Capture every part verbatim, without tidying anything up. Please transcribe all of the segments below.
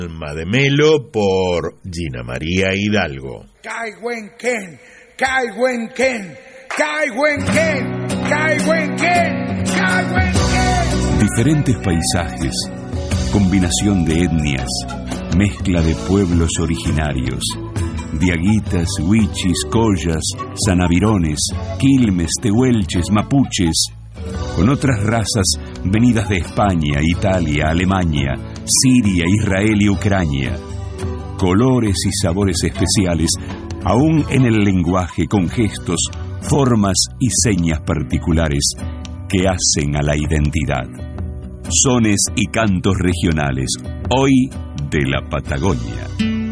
Alma de Melo por Gina María Hidalgo. Caihuenquén, Caihuenquén, Caihuenquén, Caihuenquén, Caihuenquén. Diferentes paisajes, combinación de etnias, mezcla de pueblos originarios. Diaguitas, huichis, collas, sanavirones, quilmes, tehuelches, mapuches, con otras razas venidas de España, Italia, Alemania, Siria, Israel y Ucrania. Colores y sabores especiales, aún en el lenguaje, con gestos, formas y señas particulares que hacen a la identidad. Sones y cantos regionales, hoy de la Patagonia.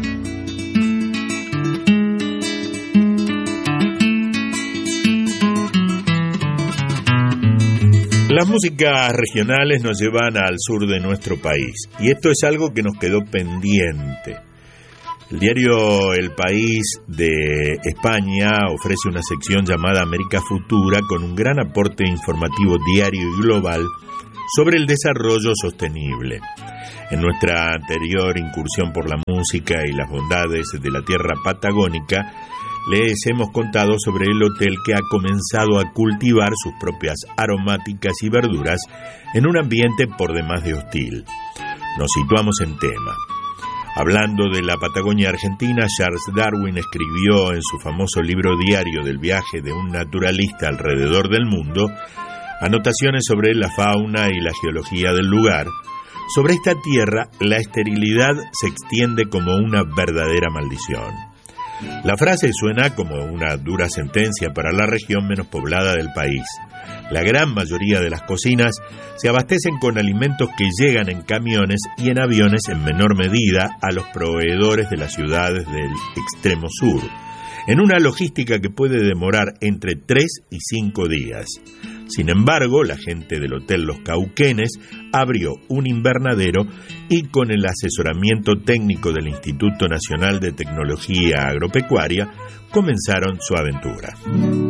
Las músicas regionales nos llevan al sur de nuestro país, y esto es algo que nos quedó pendiente. El diario El País de España ofrece una sección llamada América Futura con un gran aporte informativo diario y global sobre el desarrollo sostenible. En nuestra anterior incursión por la música y las bondades de la tierra patagónica, les hemos contado sobre el hotel que ha comenzado a cultivar sus propias aromáticas y verduras en un ambiente por demás de hostil. Nos situamos en tema. Hablando de la Patagonia argentina, Charles Darwin escribió en su famoso libro diario del viaje de un naturalista alrededor del mundo anotaciones sobre la fauna y la geología del lugar. Sobre esta tierra, la esterilidad se extiende como una verdadera maldición. La frase suena como una dura sentencia para la región menos poblada del país. La gran mayoría de las cocinas se abastecen con alimentos que llegan en camiones y en aviones en menor medida a los proveedores de las ciudades del extremo sur, en una logística que puede demorar entre tres y cinco días. Sin embargo, la gente del Hotel Los Cauquenes abrió un invernadero y con el asesoramiento técnico del Instituto Nacional de Tecnología Agropecuaria comenzaron su aventura.